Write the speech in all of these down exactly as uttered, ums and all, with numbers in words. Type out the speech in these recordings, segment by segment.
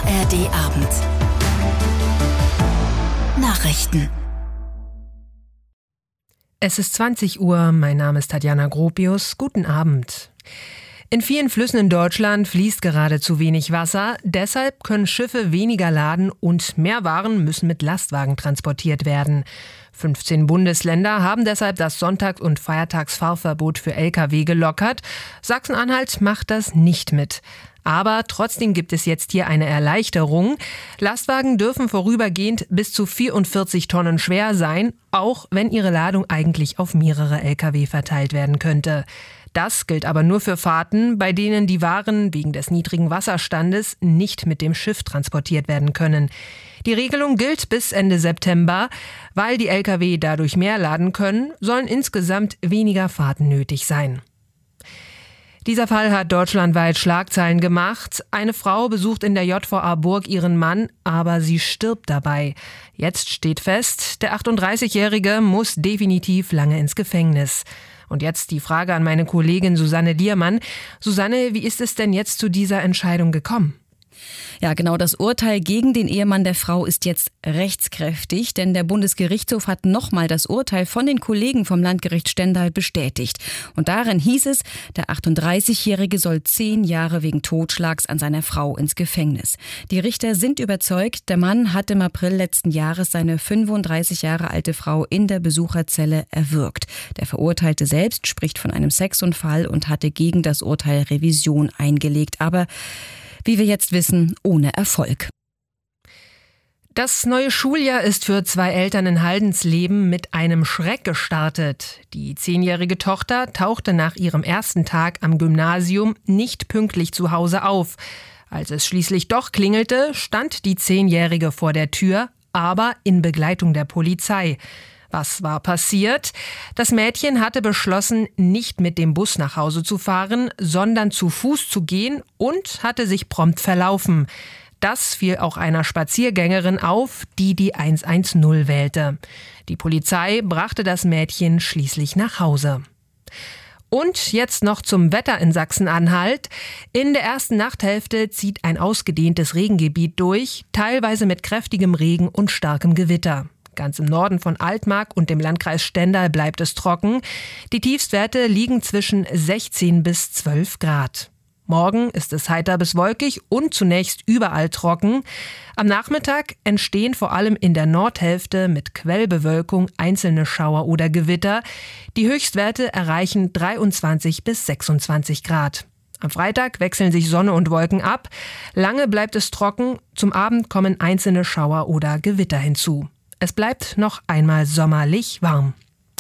R D-Abend. Nachrichten. Es ist zwanzig Uhr, mein Name ist Tatjana Gropius. Guten Abend. In vielen Flüssen in Deutschland fließt gerade zu wenig Wasser. Deshalb können Schiffe weniger laden und mehr Waren müssen mit Lastwagen transportiert werden. fünfzehn Bundesländer haben deshalb das Sonntags- und Feiertagsfahrverbot für L K W gelockert. Sachsen-Anhalt macht das nicht mit. Aber trotzdem gibt es jetzt hier eine Erleichterung. Lastwagen dürfen vorübergehend bis zu vierundvierzig Tonnen schwer sein, auch wenn ihre Ladung eigentlich auf mehrere L K W verteilt werden könnte. Das gilt aber nur für Fahrten, bei denen die Waren wegen des niedrigen Wasserstandes nicht mit dem Schiff transportiert werden können. Die Regelung gilt bis Ende September. Weil die L K W dadurch mehr laden können, sollen insgesamt weniger Fahrten nötig sein. Dieser Fall hat deutschlandweit Schlagzeilen gemacht. Eine Frau besucht in der J V A Burg ihren Mann, aber sie stirbt dabei. Jetzt steht fest, der achtunddreißigjährige muss definitiv lange ins Gefängnis. Und jetzt die Frage an meine Kollegin Susanne Liermann. Susanne, wie ist es denn jetzt zu dieser Entscheidung gekommen? Ja, genau, das Urteil gegen den Ehemann der Frau ist jetzt rechtskräftig, denn der Bundesgerichtshof hat nochmal das Urteil von den Kollegen vom Landgericht Stendal bestätigt. Und darin hieß es, der achtunddreißigjährige soll zehn Jahre wegen Totschlags an seiner Frau ins Gefängnis. Die Richter sind überzeugt, der Mann hat im April letzten Jahres seine fünfunddreißig Jahre alte Frau in der Besucherzelle erwürgt. Der Verurteilte selbst spricht von einem Sexunfall und hatte gegen das Urteil Revision eingelegt. Aber wie wir jetzt wissen, ohne Erfolg. Das neue Schuljahr ist für zwei Eltern in Haldensleben mit einem Schreck gestartet. Die zehnjährige Tochter tauchte nach ihrem ersten Tag am Gymnasium nicht pünktlich zu Hause auf. Als es schließlich doch klingelte, stand die Zehnjährige vor der Tür, aber in Begleitung der Polizei. Was war passiert? Das Mädchen hatte beschlossen, nicht mit dem Bus nach Hause zu fahren, sondern zu Fuß zu gehen und hatte sich prompt verlaufen. Das fiel auch einer Spaziergängerin auf, die die hundertzehn wählte. Die Polizei brachte das Mädchen schließlich nach Hause. Und jetzt noch zum Wetter in Sachsen-Anhalt. In der ersten Nachthälfte zieht ein ausgedehntes Regengebiet durch, teilweise mit kräftigem Regen und starkem Gewitter. Ganz im Norden von Altmark und dem Landkreis Stendal bleibt es trocken. Die Tiefstwerte liegen zwischen sechzehn bis zwölf Grad. Morgen ist es heiter bis wolkig und zunächst überall trocken. Am Nachmittag entstehen vor allem in der Nordhälfte mit Quellbewölkung einzelne Schauer oder Gewitter. Die Höchstwerte erreichen dreiundzwanzig bis sechsundzwanzig Grad. Am Freitag wechseln sich Sonne und Wolken ab. Lange bleibt es trocken. Zum Abend kommen einzelne Schauer oder Gewitter hinzu. Es bleibt noch einmal sommerlich warm.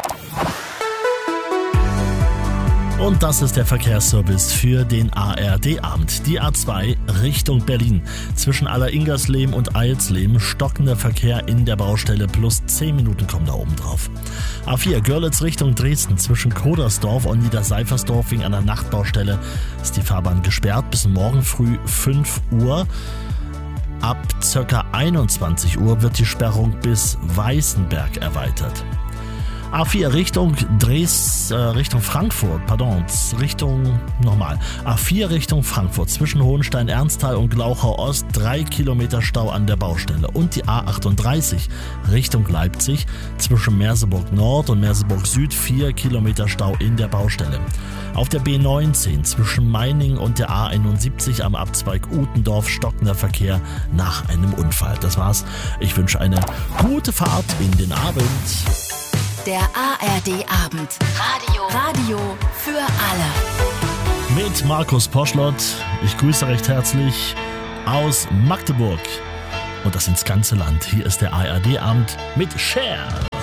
Und das ist der Verkehrsservice für den A R D-Abend. Die A zwei Richtung Berlin. Zwischen Aller-Ingersleben und Eilsleben stockender Verkehr in der Baustelle plus zehn Minuten kommen da oben drauf. A vier Görlitz Richtung Dresden. Zwischen Kodersdorf und Niederseifersdorf wegen einer Nachtbaustelle ist die Fahrbahn gesperrt bis morgen früh fünf Uhr. Ab ca. einundzwanzig Uhr wird die Sperrung bis Weißenberg erweitert. A vier Richtung Dres, äh, Richtung Frankfurt, pardon, Richtung, nochmal, A vier Richtung Frankfurt, zwischen Hohenstein-Ernsthal und Glauchau Ost, drei Kilometer Stau an der Baustelle. Und die A achtunddreißig Richtung Leipzig, zwischen Merseburg Nord und Merseburg Süd, vier Kilometer Stau in der Baustelle. Auf der B neunzehn zwischen Meiningen und der A einundsiebzig am Abzweig Utendorf stockender Verkehr nach einem Unfall. Das war's. Ich wünsche eine gute Fahrt in den Abend. Der A R D-Abend. Radio. Radio für alle. Mit Markus Poschlott. Ich grüße recht herzlich aus Magdeburg. Und das ins ganze Land. Hier ist der A R D-Abend mit Cher.